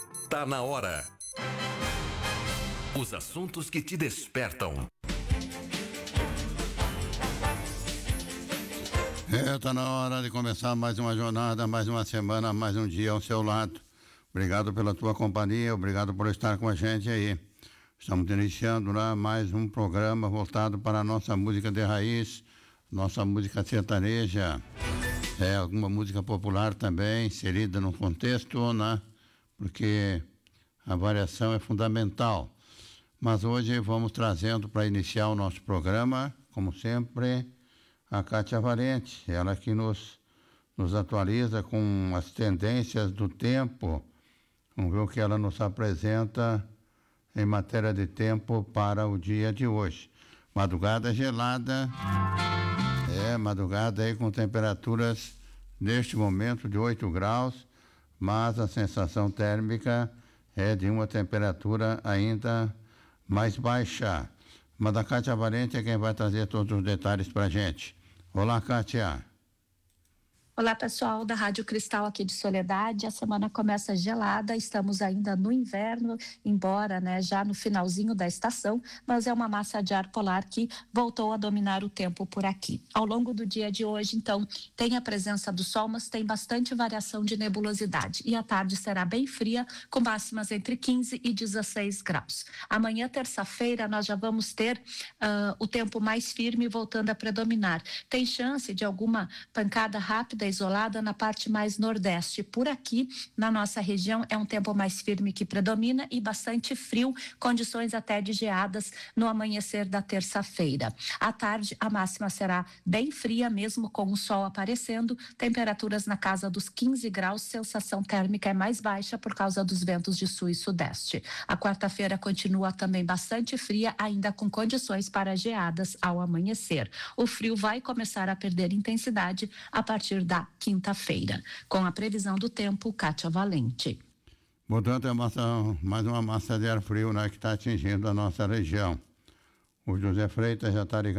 Tá na hora. Os assuntos que te despertam. Tá na hora de começar mais uma jornada, mais uma semana, mais um dia ao seu lado. Obrigado pela tua companhia, obrigado por estar com a gente aí. Estamos iniciando lá mais um programa voltado para a nossa música de raiz, nossa música sertaneja, alguma música popular também, inserida no contexto, né? Porque a variação é fundamental. Mas hoje vamos trazendo para iniciar o nosso programa, como sempre, a Kátia Valente, ela que nos atualiza com as tendências do tempo. Vamos ver o que ela nos apresenta em matéria de tempo para o dia de hoje. Madrugada gelada, madrugada aí com temperaturas neste momento de 8 graus, mas a sensação térmica é de uma temperatura ainda mais baixa. Mas a Kátia Valente é quem vai trazer todos os detalhes para a gente. Olá, Kátia. Olá, pessoal da Rádio Cristal aqui de Soledade. A semana começa gelada, estamos ainda no inverno, embora, já no finalzinho da estação, mas é uma massa de ar polar que voltou a dominar o tempo por aqui. Ao longo do dia de hoje, então, tem a presença do sol, mas tem bastante variação de nebulosidade. E a tarde será bem fria, com máximas entre 15 e 16 graus. Amanhã, terça-feira, nós já vamos ter o tempo mais firme voltando a predominar. Tem chance de alguma pancada rápida isolada na parte mais nordeste. Por aqui, na nossa região, é um tempo mais firme que predomina e bastante frio, condições até de geadas no amanhecer da terça-feira. À tarde, a máxima será bem fria, mesmo com o sol aparecendo, temperaturas na casa dos 15 graus, sensação térmica é mais baixa por causa dos ventos de sul e sudeste. A quarta-feira continua também bastante fria, ainda com condições para geadas ao amanhecer. O frio vai começar a perder intensidade a partir da quinta-feira. Com a previsão do tempo, Kátia Valente. Portanto, é mais uma massa de ar frio, que está atingindo a nossa região. O José Freitas já está ligado.